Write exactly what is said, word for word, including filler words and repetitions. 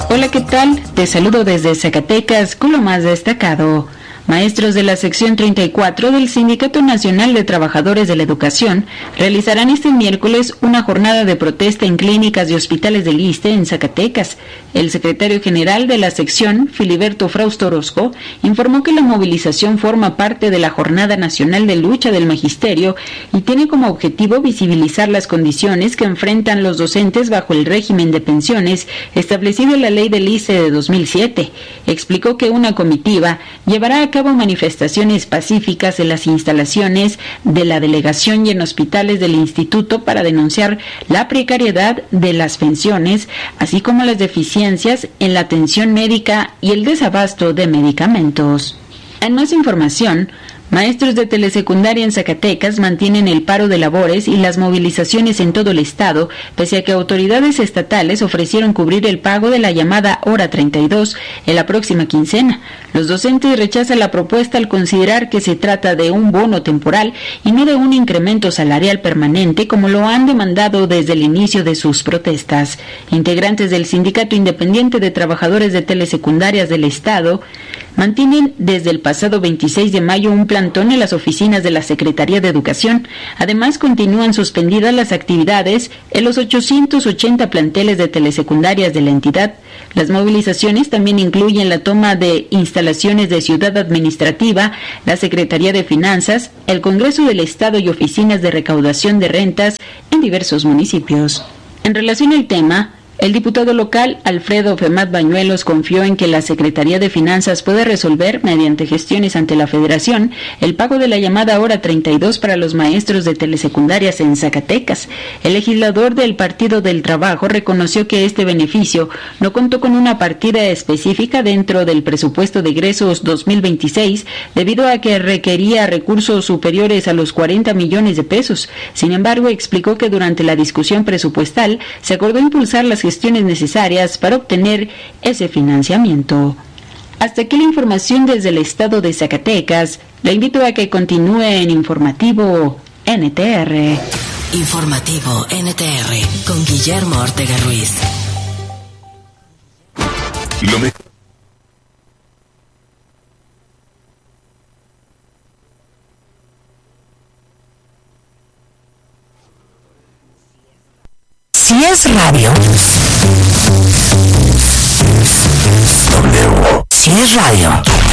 Hola, ¿qué tal? Te saludo desde Zacatecas con lo más destacado. Maestros de la sección treinta y cuatro del Sindicato Nacional de Trabajadores de la Educación realizarán este miércoles una jornada de protesta en clínicas y hospitales del ISSSTE en Zacatecas. El secretario general de la sección, Filiberto Frausto Orozco, informó que la movilización forma parte de la Jornada Nacional de Lucha del Magisterio y tiene como objetivo visibilizar las condiciones que enfrentan los docentes bajo el régimen de pensiones establecido en la ley del ISSSTE de dos mil siete. Explicó que una comitiva llevará a cabo manifestaciones pacíficas en las instalaciones de la delegación y en hospitales del instituto para denunciar la precariedad de las pensiones, así como las deficiencias en la atención médica y el desabasto de medicamentos. En más información, maestros de telesecundaria en Zacatecas mantienen el paro de labores y las movilizaciones en todo el estado, pese a que autoridades estatales ofrecieron cubrir el pago de la llamada Hora treinta y dos en la próxima quincena. Los docentes rechazan la propuesta al considerar que se trata de un bono temporal y no de un incremento salarial permanente, como lo han demandado desde el inicio de sus protestas. Integrantes del Sindicato Independiente de Trabajadores de Telesecundarias del estado mantienen desde el pasado veintiséis de mayo un plantón en las oficinas de la Secretaría de Educación. Además, continúan suspendidas las actividades en los ochocientos ochenta planteles de telesecundarias de la entidad. Las movilizaciones también incluyen la toma de instalaciones de Ciudad Administrativa, la Secretaría de Finanzas, el Congreso del Estado y oficinas de recaudación de rentas en diversos municipios. En relación al tema, el diputado local Alfredo Femat Bañuelos confió en que la Secretaría de Finanzas puede resolver, mediante gestiones ante la Federación, el pago de la llamada Hora treinta y dos para los maestros de telesecundarias en Zacatecas. El legislador del Partido del Trabajo reconoció que este beneficio no contó con una partida específica dentro del presupuesto de egresos dos mil veintiséis, debido a que requería recursos superiores a los cuarenta millones de pesos. Sin embargo, explicó que durante la discusión presupuestal se acordó impulsar las gestiones necesarias para obtener ese financiamiento. Hasta aquí la información desde el estado de Zacatecas. Le invito a que continúe en Informativo N T R. Informativo N T R con Guillermo Ortega Ruiz. Lo mejor. Si es radio, si es radio.